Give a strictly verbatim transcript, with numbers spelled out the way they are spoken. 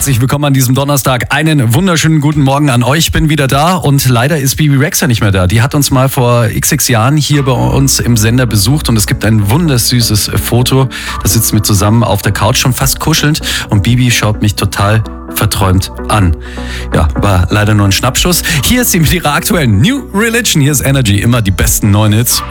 herzlich willkommen an diesem Donnerstag. Einen wunderschönen guten Morgen an euch. Ich bin wieder da und leider ist Bibi Rexa nicht mehr da. Die hat uns mal vor x x Jahren hier bei uns im Sender besucht und es gibt ein wundersüßes Foto. Da sitzen wir zusammen auf der Couch, schon fast kuschelnd, und Bibi schaut mich total verträumt an. Ja, war leider nur ein Schnappschuss. Hier ist sie mit ihrer aktuellen New Religion. Hier ist Energy, immer die besten neuen Hits.